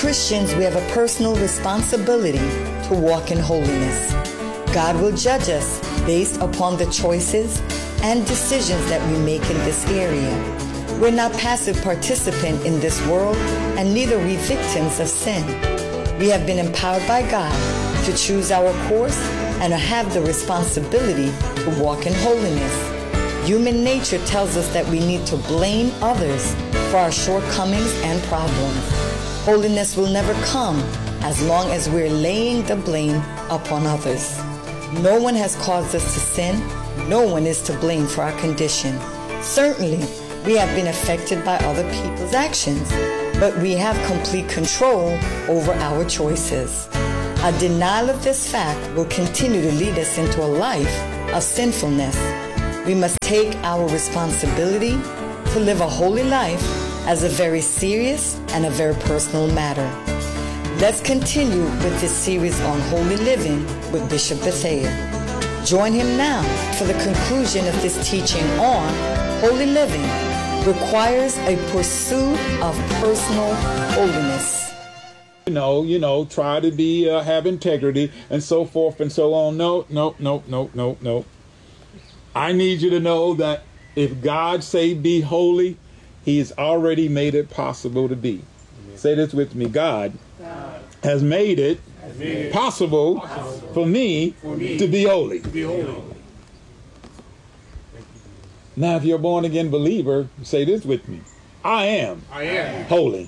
Christians, we have a personal responsibility to walk in holiness. God will judge us based upon the choices and decisions that we make in this area. We're not passive participants in this world, and neither are we victims of sin. We have been empowered by God to choose our course and have the responsibility to walk in holiness. Human nature tells us that we need to blame others for our shortcomings and problems. Holiness will never come as long as we're laying the blame upon others. No one has caused us to sin. No one is to blame for our condition. Certainly, we have been affected by other people's actions, but we have complete control over our choices. A denial of this fact will continue to lead us into a life of sinfulness. We must take our responsibility to live a holy life as a very serious and a very personal matter. Let's continue with this series on holy living with Bishop Bethea. Join him now for the conclusion of this teaching on holy living requires a pursuit of personal holiness. Try to be, have integrity and so forth and so on. No. I need you to know that if God say be holy, he has already made it possible to be. Amen. Say this with me. God has made it possible for me to be holy. Now, if you're a born again believer, say this with me. I am holy.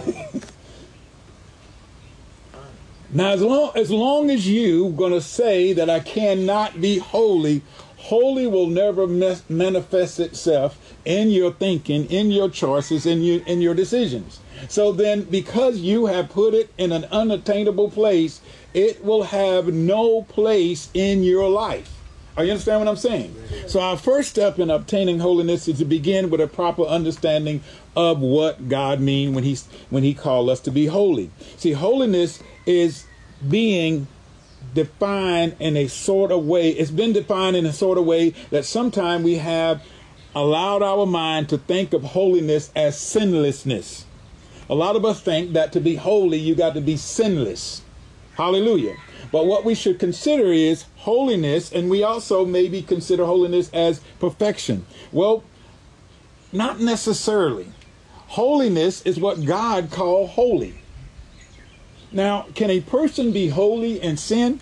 Now, as long as you're going to say that I cannot be holy, holy will never manifest itself in your thinking, in your choices, in your decisions. So then, because you have put it in an unattainable place, it will have no place in your life. Are you understand what I'm saying? So our first step in obtaining holiness is to begin with a proper understanding of what God means when he called us to be holy. See, holiness is being defined in a sort of way. It's been defined in a sort of way that sometimes we have allowed our mind to think of holiness as sinlessness. A lot of us think that to be holy, you got to be sinless. Hallelujah. But what we should consider is holiness, and we also maybe consider holiness as perfection. Well, not necessarily. Holiness is what God called holy. Now, can a person be holy and sin?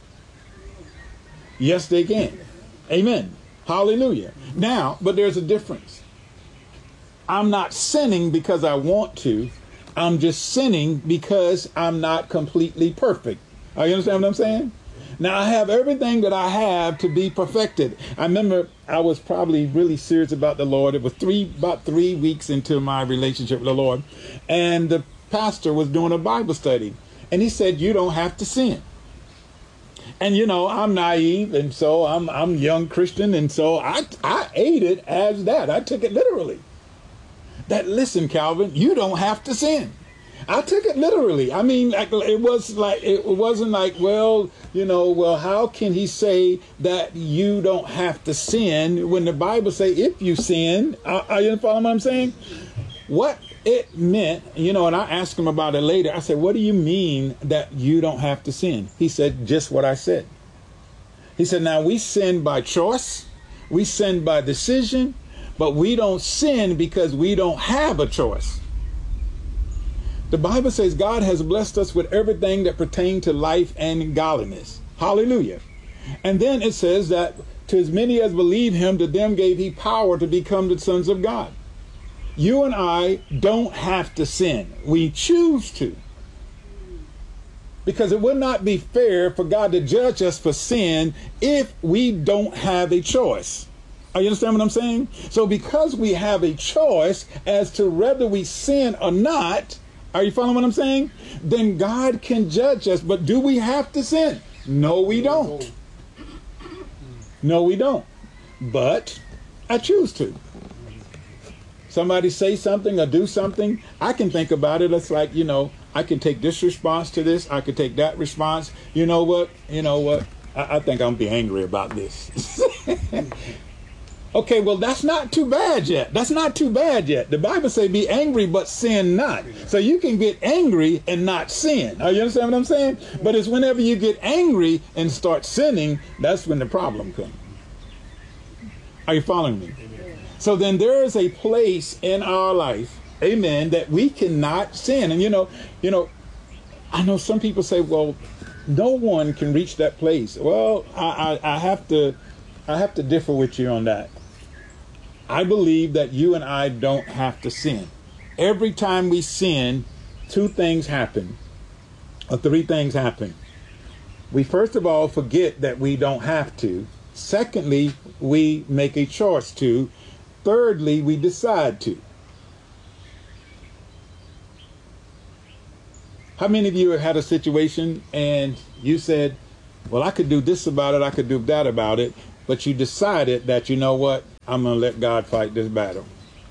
Yes, they can. Amen. Hallelujah. Now, but there's a difference. I'm not sinning because I want to. I'm just sinning because I'm not completely perfect. You understand what I'm saying? Now, I have everything that I have to be perfected. I remember I was probably really serious about the Lord. It was about 3 weeks into my relationship with the Lord. And the pastor was doing a Bible study. And he said, you don't have to sin. And, I'm naive. And so I'm young Christian. And so I ate it as that. I took it literally. That, listen, Calvin, you don't have to sin. I took it literally. I mean, it wasn't like, well, how can he say that you don't have to sin when the Bible say if you sin? Are you following what I'm saying? What it meant, and I asked him about it later. I said, what do you mean that you don't have to sin? He said, just what I said. He said, now we sin by choice. We sin by decision, but we don't sin because we don't have a choice. The Bible says God has blessed us with everything that pertains to life and godliness. Hallelujah. And then it says that to as many as believe him, to them gave he power to become the sons of God. You and I don't have to sin. We choose to. Because it would not be fair for God to judge us for sin if we don't have a choice. You understand what I'm saying? So because we have a choice as to whether we sin or not, are you following what I'm saying? Then God can judge us. But do we have to sin? No, we don't. No, we don't. But I choose to. Somebody say something or do something, I can think about it. It's like, I can take this response to this. I could take that response. You know what? I think I'm going to be angry about this. Okay, well, that's not too bad yet. That's not too bad yet. The Bible says be angry, but sin not. So you can get angry and not sin. Are you understand what I'm saying? But it's whenever you get angry and start sinning, that's when the problem comes. Are you following me? So then there is a place in our life, amen, that we cannot sin. And you know, I know some people say, well, no one can reach that place. Well, I have to differ with you on that. I believe that you and I don't have to sin. Every time we sin, two things happen, or three things happen. We first of all forget that we don't have to. Secondly, we make a choice to. Thirdly, we decide to. How many of you have had a situation and you said, well, I could do this about it, I could do that about it, but you decided that, you know what, I'm going to let God fight this battle.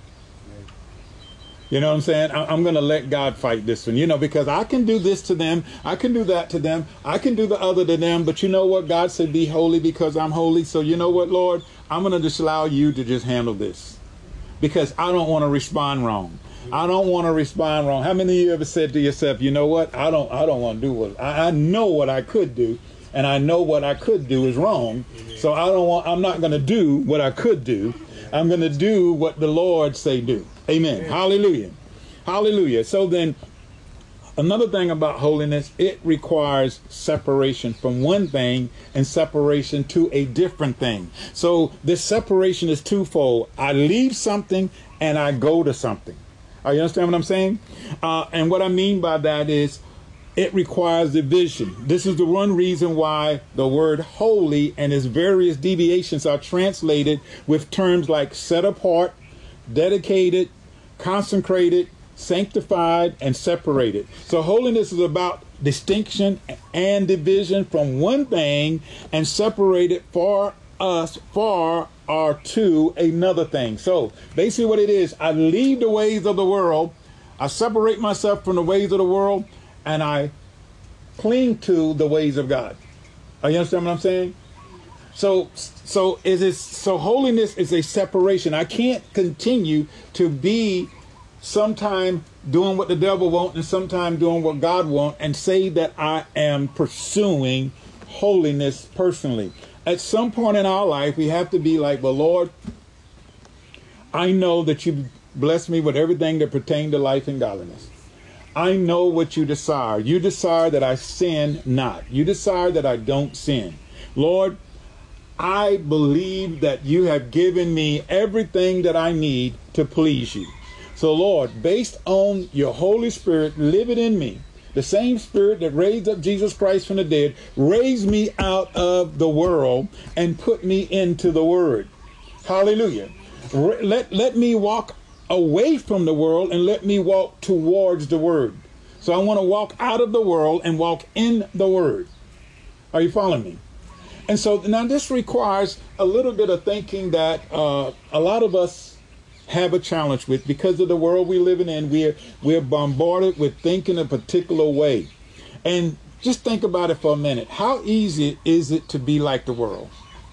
You know what I'm saying? I'm going to let God fight this one, because I can do this to them. I can do that to them. I can do the other to them. But you know what? God said, be holy because I'm holy. So you know what, Lord? I'm going to just allow you to just handle this because I don't want to respond wrong. I don't want to respond wrong. How many of you ever said to yourself, you know what? I don't want to do what I know what I could do. And I know what I could do is wrong. So I'm not going to do what I could do. I'm going to do what the Lord say do. Amen. Hallelujah. Hallelujah. So then another thing about holiness, it requires separation from one thing and separation to a different thing. So this separation is twofold. I leave something and I go to something. You understand what I'm saying? And what I mean by that is it requires division. This is the one reason why the word holy and its various deviations are translated with terms like set apart, dedicated, consecrated, sanctified, and separated. So holiness is about distinction and division from one thing and separated for us far or to another thing. So basically what it is, I leave the ways of the world, I separate myself from the ways of the world, and I cling to the ways of God. You understand what I'm saying? So holiness is a separation. I can't continue to be sometime doing what the devil wants and sometime doing what God wants and say that I am pursuing holiness personally. At some point in our life, we have to be like, well, Lord, I know that you blessed me with everything that pertains to life and godliness. I know what you desire. You desire that I sin not. You desire that I don't sin. Lord, I believe that you have given me everything that I need to please you. So, Lord, based on your Holy Spirit living in me, the same Spirit that raised up Jesus Christ from the dead, raised me out of the world and put me into the Word. Hallelujah. Let me walk away from the world and let me walk towards the Word. So I want to walk out of the world and walk in the Word. Are you following me? And so now this requires a little bit of thinking that a lot of us have a challenge with because of the world we're living in. We're bombarded with thinking a particular way. And just think about it for a minute. How easy is it to be like the world?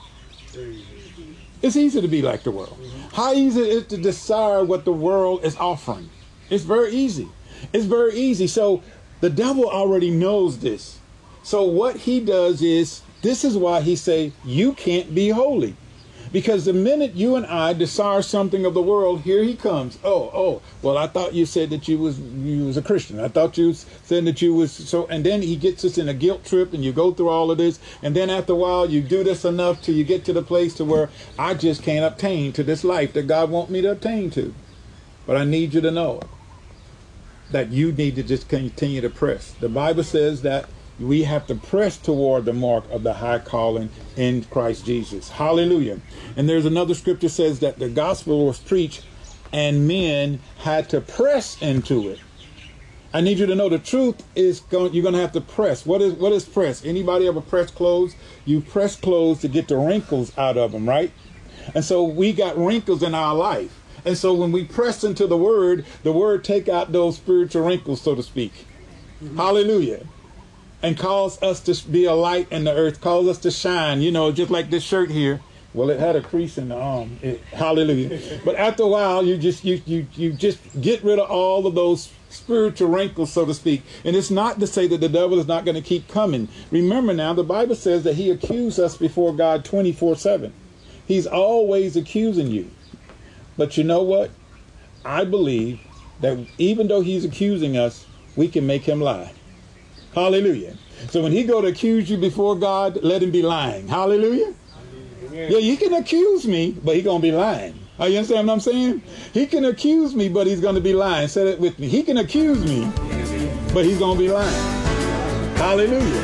It's easy to be like the world. How easy is it to desire what the world is offering? It's very easy. It's very easy. So the devil already knows this. So what he does is, this is why he say, you can't be holy. Because the minute you and I desire something of the world, here he comes. Oh, well, I thought you said that you was a Christian. I thought you said that you was so. And then he gets us in a guilt trip and you go through all of this. And then after a while, you do this enough till you get to the place to where I just can't obtain to this life that God wants me to obtain to. But I need you to know that you need to just continue to press. The Bible says that we have to press toward the mark of the high calling in Christ Jesus. Hallelujah. And there's another scripture says that the gospel was preached and men had to press into it. I need you to know the truth is you're going to have to press. What is press? Anybody ever press clothes? You press clothes to get the wrinkles out of them, right? And so we got wrinkles in our life. And so when we press into the word take out those spiritual wrinkles, so to speak. Hallelujah. And cause us to be a light in the earth, cause us to shine, just like this shirt here. Well, it had a crease in the arm. Hallelujah. But after a while, you just get rid of all of those spiritual wrinkles, so to speak. And it's not to say that the devil is not going to keep coming. Remember now, the Bible says that he accuses us before God 24/7. He's always accusing you. But you know what? I believe that even though he's accusing us, we can make him lie. Hallelujah. So when he go to accuse you before God, let him be lying. Hallelujah. Yeah, you can accuse me, but he's going to be lying. Are you understand what I'm saying? He can accuse me, but he's going to be lying. Say that with me. He can accuse me, but he's going to be lying. Hallelujah.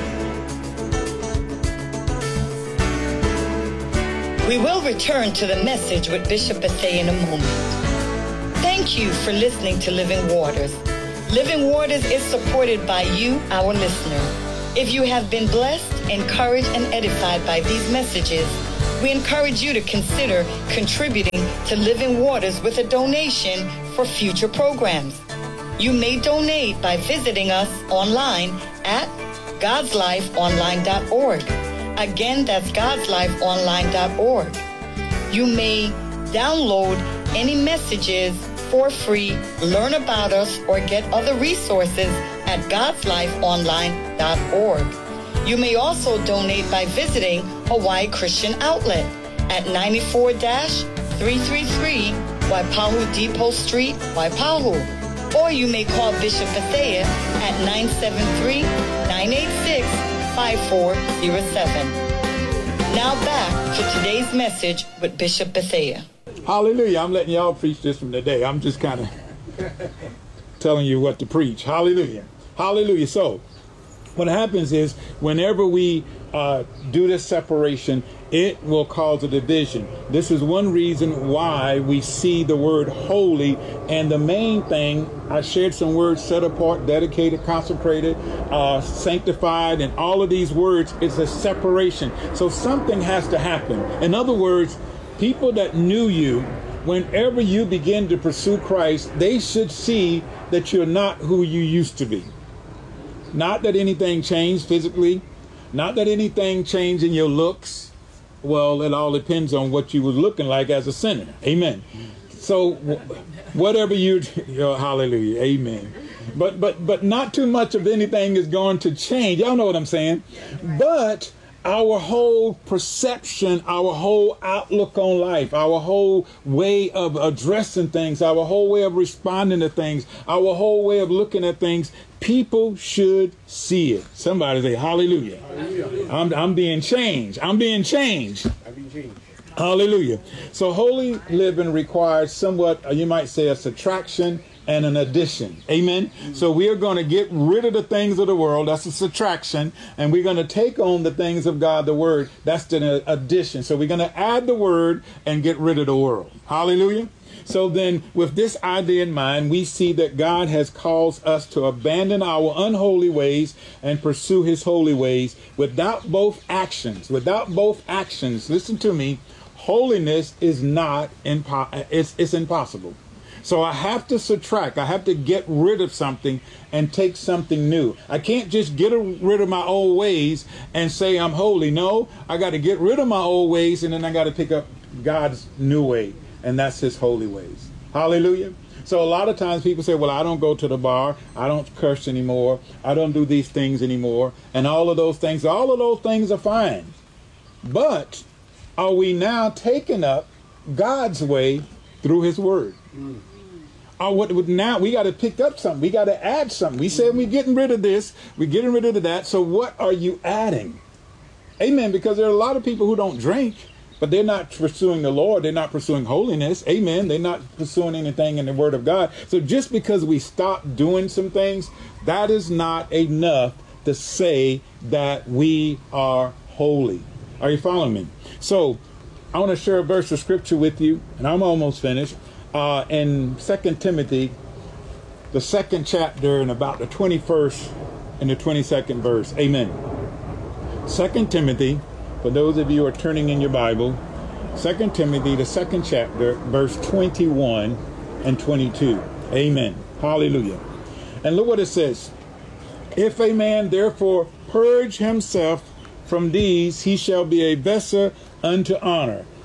We will return to the message with Bishop Bethea in a moment. Thank you for listening to Living Waters. Living Waters is supported by you, our listener. If you have been blessed, encouraged, and edified by these messages, we encourage you to consider contributing to Living Waters with a donation for future programs. You may donate by visiting us online at godslifeonline.org. Again, that's godslifeonline.org. You may download any messages for free, learn about us, or get other resources at godslifeonline.org. You may also donate by visiting Hawaii Christian Outlet at 94-333 Waipahu Depot Street, Waipahu. Or you may call Bishop Bethea at 973-986-5407. Now back to today's message with Bishop Bethea. Hallelujah. I'm letting y'all preach this from today. I'm just kind of telling you what to preach. Hallelujah. Hallelujah. So what happens is whenever we do this separation, it will cause a division. This is one reason why we see the word holy. And the main thing, I shared some words: set apart, dedicated, consecrated, sanctified, and all of these words is a separation. So something has to happen. In other words, people that knew you, whenever you begin to pursue Christ, they should see that you're not who you used to be. Not that anything changed physically, not that anything changed in your looks. Well, it all depends on what you was looking like as a sinner. Amen. So whatever hallelujah, amen. But not too much of anything is going to change. Y'all know what I'm saying? But our whole perception, our whole outlook on life, our whole way of addressing things, our whole way of responding to things, our whole way of looking at things, people should see it. Somebody say, hallelujah. Hallelujah. I'm being changed. I'm being changed. Hallelujah. So holy living requires somewhat, you might say, a subtraction and an addition. Amen. So we are going to get rid of the things of the world. That's a subtraction. And we're going to take on the things of God, the word. That's the addition. So we're going to add the word and get rid of the world. Hallelujah. So then with this idea in mind, we see that God has caused us to abandon our unholy ways and pursue his holy ways without both actions. Without both actions, listen to me, holiness is not it's impossible. So I have to subtract. I have to get rid of something and take something new. I can't just get rid of my old ways and say I'm holy. No, I got to get rid of my old ways, and then I got to pick up God's new way, and that's his holy ways. Hallelujah. So a lot of times people say, well, I don't go to the bar. I don't curse anymore. I don't do these things anymore. And all of those things are fine. But are we now taking up God's way through his word? Now we got to pick up something. We got to add something. We said we're getting rid of this. We're getting rid of that. So what are you adding? Amen. Because there are a lot of people who don't drink, but they're not pursuing the Lord. They're not pursuing holiness. Amen. They're not pursuing anything in the word of God. So just because we stop doing some things, that is not enough to say that we are holy. Are you following me? So I want to share a verse of scripture with you, and I'm almost finished. In 2 Timothy, the 2nd chapter, and about the 21st and the 22nd verse. Amen. 2 Timothy, for those of you who are turning in your Bible, 2 Timothy, the 2nd chapter, verse 21 and 22. Amen. Hallelujah. And look what it says. If a man therefore purge himself from these, he shall be a vessel unto honor,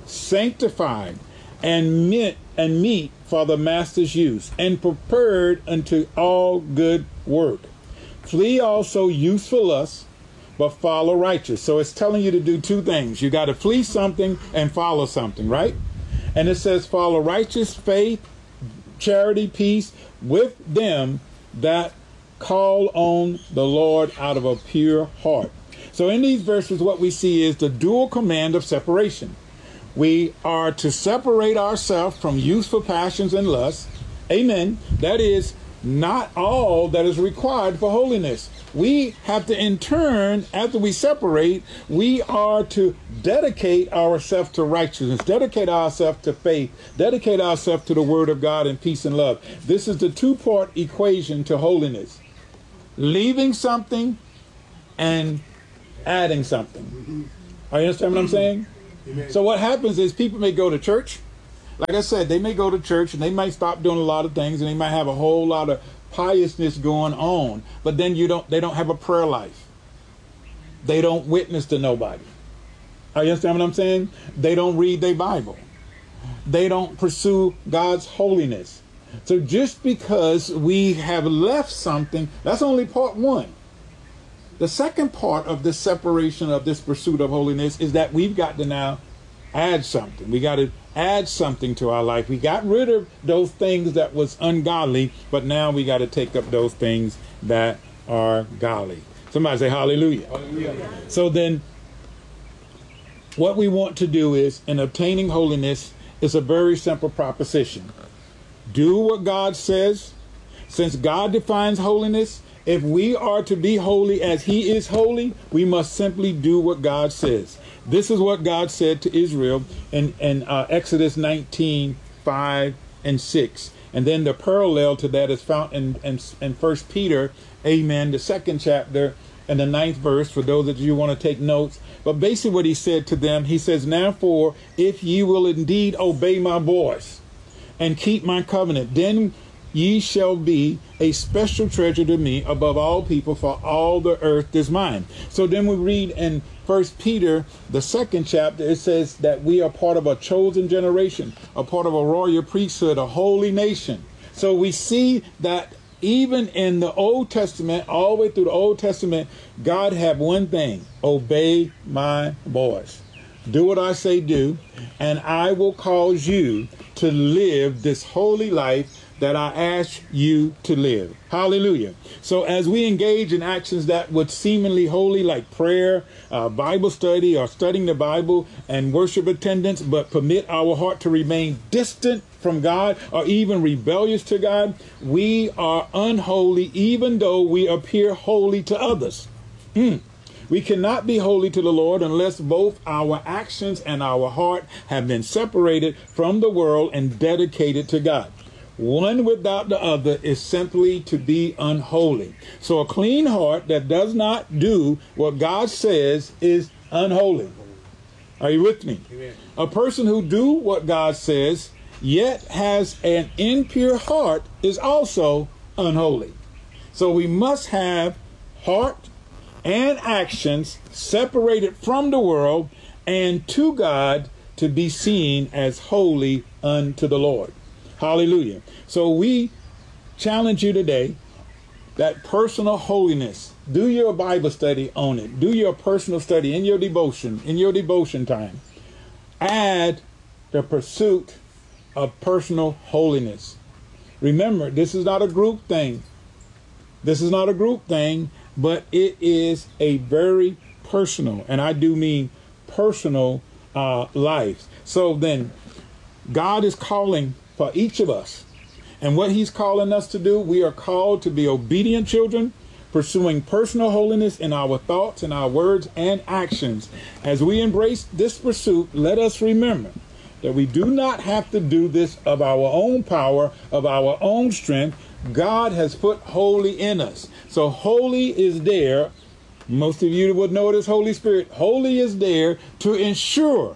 sanctified, and meet for the master's use, and prepared unto all good work. Flee also youthful lusts, but follow righteous. So it's telling you to do two things. You got to flee something and follow something, right? And it says follow righteous, faith, charity, peace with them that call on the Lord out of a pure heart. So in these verses, what we see is the dual command of separation. We are to separate ourselves from youthful passions and lusts. Amen. That is not all that is required for holiness. We have to, in turn, after we separate, we are to dedicate ourselves to righteousness, dedicate ourselves to faith, dedicate ourselves to the Word of God in peace and love. This is the two-part equation to holiness. Leaving something and adding something. Are you understand what I'm saying? Amen. So what happens is people may go to church. Like I said, they may go to church and they might stop doing a lot of things and they might have a whole lot of piousness going on, but then they don't have a prayer life. They don't witness to nobody. Are you understand what I'm saying? They don't read their Bible. They don't pursue God's holiness. So just because we have left something, that's only part one. The second part of this separation of this pursuit of holiness is that we've got to now add something. We got to add something to our life. We got rid of those things that was ungodly, but now we got to take up those things that are godly. Somebody say hallelujah. Hallelujah. So then what we want to do is, in obtaining holiness, is a very simple proposition. Do what God says. Since God defines holiness, if we are to be holy as he is holy, we must simply do what God says. This is what God said to Israel in Exodus 19:5 and 6. And then the parallel to that is found in 1 Peter, amen, the 2nd chapter and the 9th verse, for those of you who want to take notes. But basically what he said to them, he says, "Now for if ye will indeed obey my voice and keep my covenant, then ye shall be a special treasure to me above all people, for all the earth is mine." So then we read in 1 Peter, the 2nd chapter, it says that we are part of a chosen generation, a part of a royal priesthood, a holy nation. So we see that even in the Old Testament, all the way through the Old Testament, God had one thing: obey my voice. Do what I say do, and I will cause you to live this holy life that I ask you to live. Hallelujah. So as we engage in actions that would seemingly holy, like prayer, Bible study, or studying the Bible and worship attendance, but permit our heart to remain distant from God or even rebellious to God, we are unholy even though we appear holy to others. We cannot be holy to the Lord unless both our actions and our heart have been separated from the world and dedicated to God. One without the other is simply to be unholy. So a clean heart that does not do what God says is unholy. Are you with me? Amen. A person who do what God says yet has an impure heart is also unholy. So we must have heart and actions separated from the world and to God to be seen as holy unto the Lord. Hallelujah. So we challenge you today that personal holiness. Do your Bible study on it. Do your personal study in your devotion time. Add the pursuit of personal holiness. Remember, this is not a group thing. This is not a group thing, but it is a very personal, and I do mean personal life. So then God is calling for each of us. And what he's calling us to do, we are called to be obedient children, pursuing personal holiness in our thoughts and our words and actions. As we embrace this pursuit, let us remember that we do not have to do this of our own power, of our own strength. God has put holy in us. So holy is there. Most of you would know it as Holy Spirit. Holy is there to ensure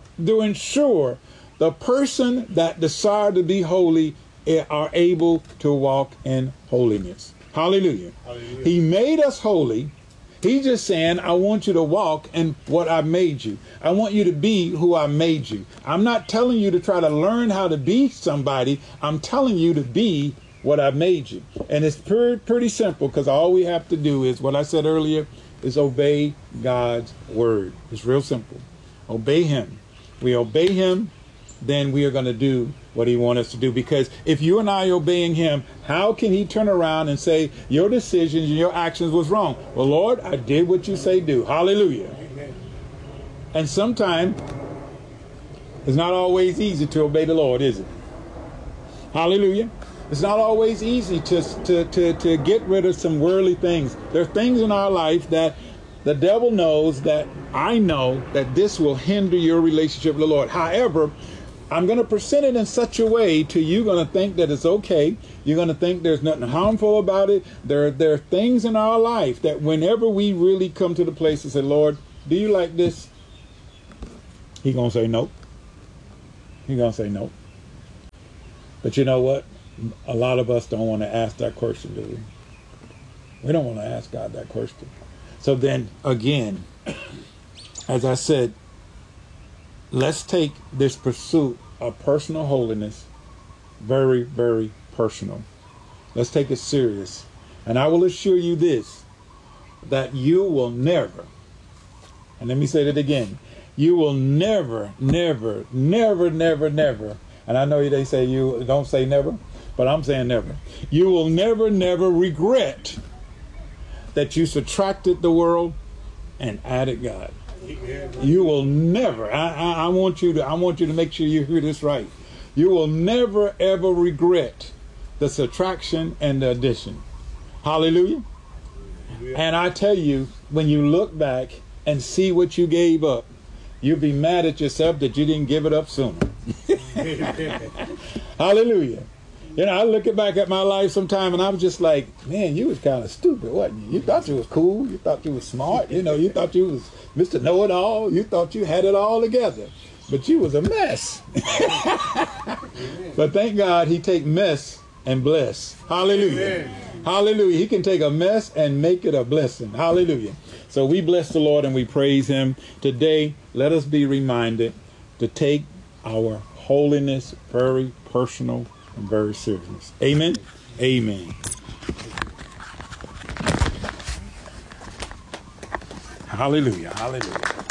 the person that desire to be holy are able to walk in holiness. Hallelujah. Hallelujah. He made us holy. He's just saying, I want you to walk in what I made you. I want you to be who I made you. I'm not telling you to try to learn how to be somebody. I'm telling you to be what I made you. And it's pretty simple, because all we have to do is what I said earlier, is obey God's word. It's real simple. Obey him. We obey him, then we are going to do what he wants us to do. Because if you and I obeying him, how can he turn around and say your decisions and your actions was wrong? Well, Lord, I did what you say do. Hallelujah. Amen. And sometimes it's not always easy to obey the Lord, is it? Hallelujah. It's not always easy to get rid of some worldly things. There are things in our life that the devil knows, that I know, that this will hinder your relationship with the Lord. However, I'm going to present it in such a way to you going to think that it's okay. You're going to think there's nothing harmful about it. There are things in our life that whenever we really come to the place and say, Lord, do you like this? He's going to say no. He's going to say no. But you know what? A lot of us don't want to ask that question, do we? We don't want to ask God that question. So then, again, as I said, let's take this pursuit of personal holiness very, very personal. Let's take it serious. And I will assure you this, that you will never, and let me say that again, you will never, never, never, never, never, and I know they say you don't say never, but I'm saying never. You will never, never regret that you subtracted the world and added God. You will never. I want you to make sure you hear this right. You will never ever regret the subtraction and the addition. Hallelujah. And I tell you, when you look back and see what you gave up, you'll be mad at yourself that you didn't give it up sooner. Hallelujah. You know, I look back at my life sometime and I was just like, man, you was kind of stupid, wasn't you? You thought you was cool. You thought you was smart. You know, you thought you was Mr. Know-it-all. You thought you had it all together. But you was a mess. But thank God he take mess and bless. Hallelujah. Amen. Hallelujah. He can take a mess and make it a blessing. Hallelujah. So we bless the Lord and we praise him. Today, let us be reminded to take our holiness very personal and very serious. Amen. Amen. Hallelujah. Hallelujah.